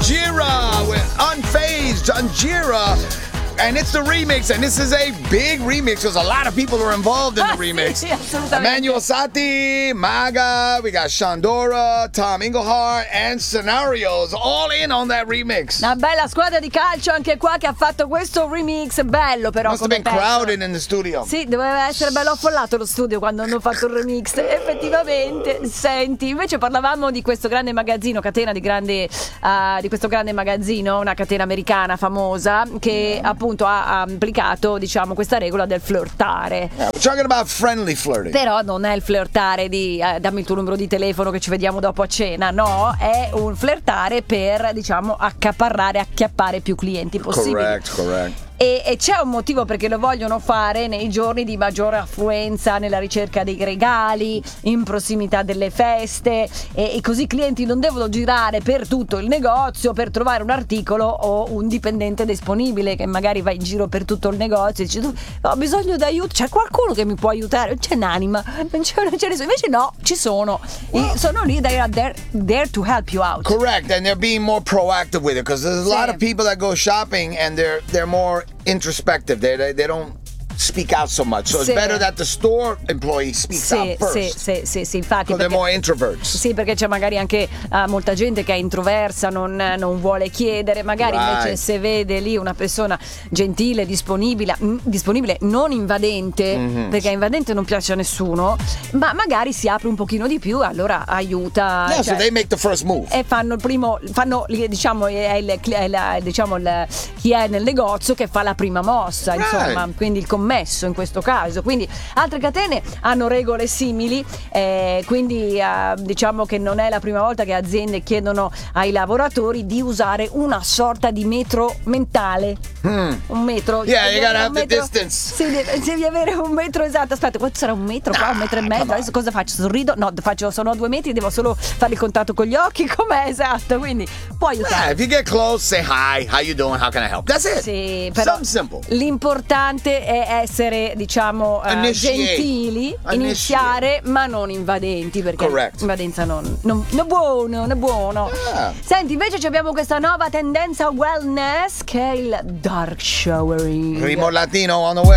Gojira with Unfazed on Gira. And it's the remix, and this is a big remix because a lot of people are involved in the remix. Sì, assolutamente. Emmanuel Sati, Maga, we got Shandora, Tom Engelhardt, and Scenarios all in on that remix. Una bella squadra di calcio anche qua che ha fatto questo remix bello però. Must have been crowded in the studio. Sì, doveva essere bello affollato lo studio quando hanno fatto il remix. Effettivamente, senti, invece parlavamo di questo grande magazzino, di questo grande magazzino, una catena americana famosa che appunto ha applicato, diciamo, questa regola del flirtare. Yeah, we're talking about friendly flirting. Però non è il flirtare di dammi il tuo numero di telefono che ci vediamo dopo a cena, no, è un flirtare per, diciamo, acchiappare più clienti possibili. Correct. E c'è un motivo perché lo vogliono fare nei giorni di maggiore affluenza nella ricerca dei regali, in prossimità delle feste, e così i clienti non devono girare per tutto il negozio per trovare un articolo o un dipendente disponibile che magari va in giro per tutto il negozio e dice ho bisogno di aiuto, c'è qualcuno che mi può aiutare, non c'è un'anima, non c'è nessuno. Invece no, ci sono, sono lì, they are there to help you out. Correct, and they're being more proactive with it because there's a lot of people that go shopping and they're more introspective. They don't speak out so much. So it's better that the store employee speaks out first. Sì, infatti. So they're more introverts. Sì, perché c'è magari anche molta gente che è introversa, non vuole chiedere, magari invece se vede lì una persona gentile, disponibile, non invadente, perché invadente non piace a nessuno, ma magari si apre un pochino di più, allora aiuta. Yeah, so they make the first move. E fanno diciamo chi è nel negozio che fa la prima mossa, insomma, quindi il commesso in questo caso. Quindi altre catene hanno regole simili, quindi diciamo che non è la prima volta che aziende chiedono ai lavoratori di usare una sorta di metro mentale. Un metro. Yeah, you gotta have the distance. Sì, devi avere un metro esatto. Aspetta, questo sarà un metro, qua un metro e mezzo. Adesso cosa faccio? Sorrido? No, sono a 2 metri, devo solo fare il contatto con gli occhi. Com'è? Esatto, quindi può aiutare. If you get close, say hi, how you doing, how can I help? That's it. Sì, però simple. L'importante è essere, diciamo, gentili, iniziare, ma non invadenti, perché invadenza non è buono. Yeah. Senti, invece abbiamo questa nuova tendenza wellness che è il dark showering. Primo latino on the way.